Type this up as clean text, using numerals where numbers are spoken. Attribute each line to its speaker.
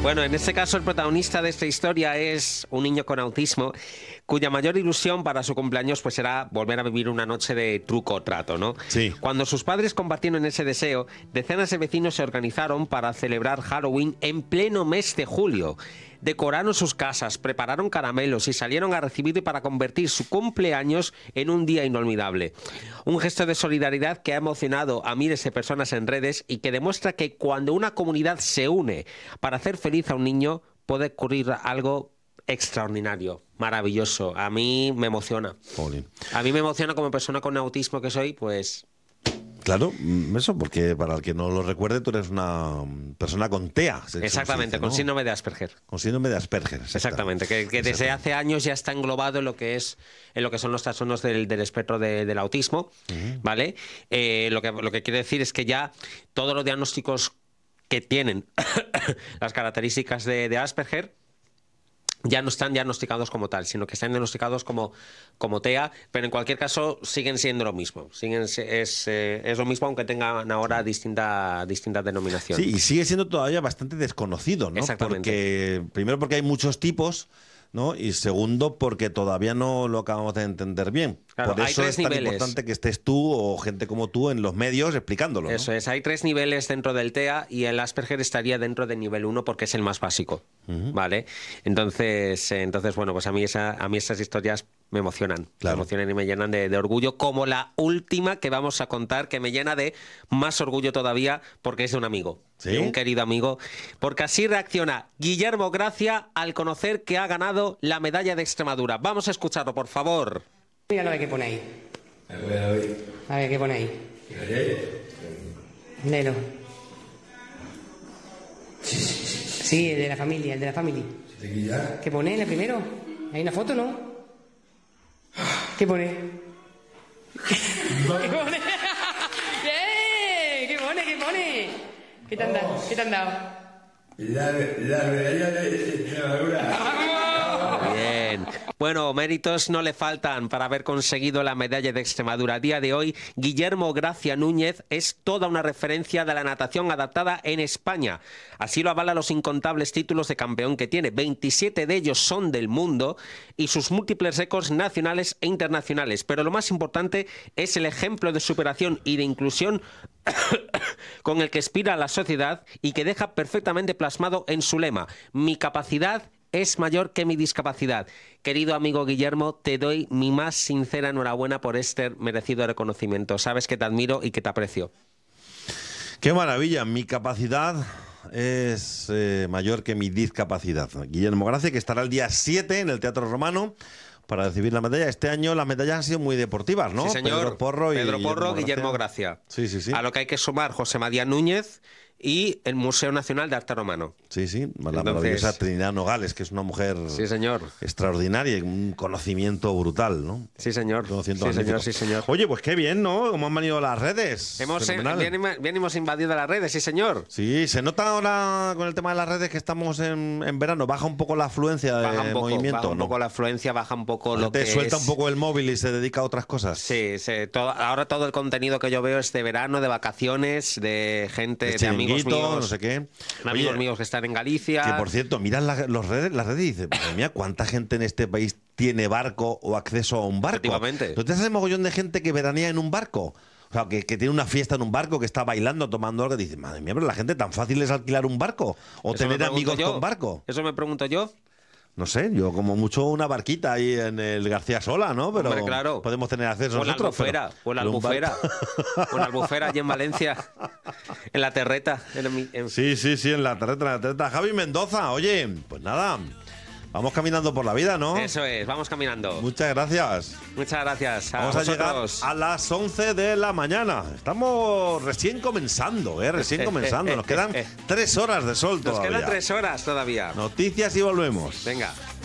Speaker 1: Bueno, en este caso el protagonista de esta historia es un niño con autismo cuya mayor ilusión para su cumpleaños pues será volver a vivir una noche de truco o trato, ¿no?
Speaker 2: Sí.
Speaker 1: Cuando sus padres compartieron ese deseo, decenas de vecinos se organizaron para celebrar Halloween en pleno mes de julio. Decoraron sus casas, prepararon caramelos y salieron a recibir para convertir su cumpleaños en un día inolvidable. Un gesto de solidaridad que ha emocionado a miles de personas en redes y que demuestra que cuando una comunidad se une para hacer feliz a un niño, puede ocurrir algo extraordinario, maravilloso. A mí me emociona.
Speaker 2: Jolín.
Speaker 1: A mí me emociona como persona con autismo que soy, pues...
Speaker 2: Claro, eso, porque para el que no lo recuerde, tú eres una persona con TEA.
Speaker 1: Exactamente, con síndrome de Asperger.
Speaker 2: Con síndrome de Asperger.
Speaker 1: Exactamente, que desde hace años ya está englobado en lo que son los trastornos del espectro del autismo, ¿vale? Lo que quiere decir es que ya todos los diagnósticos que tienen las características de Asperger ya no están diagnosticados como tal, sino que están diagnosticados como TEA, pero en cualquier caso siguen siendo lo mismo. Es lo mismo, aunque tengan ahora distinta denominación.
Speaker 2: Sí, y sigue siendo todavía bastante desconocido, ¿no?
Speaker 1: Exactamente.
Speaker 2: Primero porque hay muchos tipos, ¿no? Y segundo porque todavía no lo acabamos de entender bien.
Speaker 1: Claro,
Speaker 2: por eso
Speaker 1: hay
Speaker 2: es
Speaker 1: tres
Speaker 2: tan
Speaker 1: niveles.
Speaker 2: importante que estés tú o gente como tú en los medios explicándolo, ¿no?
Speaker 1: Eso es, hay 3 niveles dentro del TEA y el Asperger estaría dentro del nivel 1 porque es el más básico, ¿vale? Entonces, bueno, pues a mí esas historias me emocionan.
Speaker 2: Claro.
Speaker 1: Me emocionan y me llenan de orgullo, como la última que vamos a contar, que me llena de más orgullo todavía porque es de un amigo,
Speaker 2: ¿Sí?
Speaker 1: de un querido amigo, porque así reacciona Guillermo Gracia al conocer que ha ganado la medalla de Extremadura. Vamos a escucharlo, por favor.
Speaker 3: Mira a ver qué pone ahí. A ver qué pone ahí. Léelo. Sí, el de la familia, el de la familia. ¿Qué pone en el primero? ¿Hay una foto, no? ¿Qué pone? ¿Qué pone? ¡Eh! ¿Qué pone? ¿Qué pone? ¿Qué te han dado? ¿Qué te han dado?
Speaker 4: La medalla de Extremadura.
Speaker 1: Bien. Bueno, méritos no le faltan para haber conseguido la medalla de Extremadura. A día de hoy, Guillermo Gracia Núñez es toda una referencia de la natación adaptada en España. Así lo avalan los incontables títulos de campeón que tiene. 27 de ellos son del mundo y sus múltiples récords nacionales e internacionales. Pero lo más importante es el ejemplo de superación y de inclusión con el que aspira a la sociedad y que deja perfectamente plasmado en su lema: mi capacidad es mayor que mi discapacidad. Querido amigo Guillermo, te doy mi más sincera enhorabuena por este merecido reconocimiento. Sabes que te admiro y que te aprecio.
Speaker 2: ¡Qué maravilla! Mi capacidad es mayor que mi discapacidad. Guillermo Gracia, que estará el día 7 en el Teatro Romano para recibir la medalla. Este año las medallas han sido muy deportivas, ¿no?
Speaker 1: Sí, señor.
Speaker 2: Pedro Porro y
Speaker 1: Guillermo Gracia.
Speaker 2: Sí, sí, sí.
Speaker 1: A lo que hay que sumar José María Núñez y el Museo Nacional de Arte Romano.
Speaker 2: Sí, sí, la maravillosa Trinidad Nogales, que es una mujer
Speaker 1: sí, señor,
Speaker 2: extraordinaria y un conocimiento brutal, ¿no?
Speaker 1: Sí, señor.
Speaker 2: Sí,
Speaker 1: señor.
Speaker 2: Oye, pues qué bien, ¿no? Cómo han venido las redes.
Speaker 1: Bien hemos invadido las redes, sí, señor.
Speaker 2: Sí, se nota ahora con el tema de las redes que estamos en verano. Baja un poco la afluencia de movimiento,
Speaker 1: baja un
Speaker 2: ¿no?
Speaker 1: poco la afluencia, baja un poco lo que
Speaker 2: suelta
Speaker 1: es...
Speaker 2: un poco el móvil y se dedica a otras cosas.
Speaker 1: Sí, ahora todo el contenido que yo veo es de verano, de vacaciones, de gente, de amigos míos,
Speaker 2: no sé qué.
Speaker 1: Amigos míos que están en Galicia.
Speaker 2: Que por cierto, miras las redes y dices, madre mía, ¿cuánta gente en este país tiene barco o acceso a un barco?
Speaker 1: Efectivamente.
Speaker 2: ¿No te haces mogollón de gente que veranea en un barco? O sea, que tiene una fiesta en un barco, que está bailando, tomando algo, que dices, madre mía, pero la gente tan fácil es alquilar un barco o tener amigos con barco.
Speaker 1: Eso me pregunto yo.
Speaker 2: No sé, yo como mucho una barquita ahí en el García Sola, ¿no? Pero
Speaker 1: hombre, claro,
Speaker 2: podemos tener acceso
Speaker 1: o
Speaker 2: nosotros.
Speaker 1: O la Albufera. O la Albufera allí en Valencia, en la Terreta.
Speaker 2: Sí, en la Terreta. Javi Mendoza, oye, pues nada, vamos caminando por la vida, ¿no?
Speaker 1: Eso es, vamos caminando.
Speaker 2: Muchas gracias.
Speaker 1: Muchas gracias.
Speaker 2: Vamos a llegar a las 11 de la mañana. Estamos recién comenzando, recién comenzando. Nos quedan 3 horas de sol todavía.
Speaker 1: Nos quedan 3 horas todavía.
Speaker 2: Noticias y volvemos.
Speaker 1: Venga.